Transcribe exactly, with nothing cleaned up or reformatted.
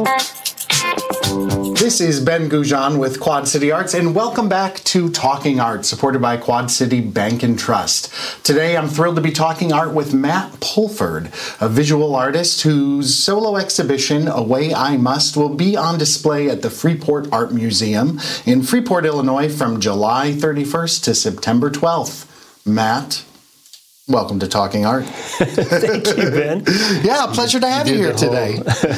This is Ben Goujon with Quad City Arts, and welcome back to Talking Art, supported by Quad City Bank and Trust. Today, I'm thrilled to be talking art with Matt Pulford, a visual artist whose solo exhibition, Away I Must, will be on display at the Freeport Art Museum in Freeport, Illinois, from July thirty-first to September twelfth. Matt, welcome to Talking Art. Thank you, Ben. Yeah, pleasure to have you, you here today.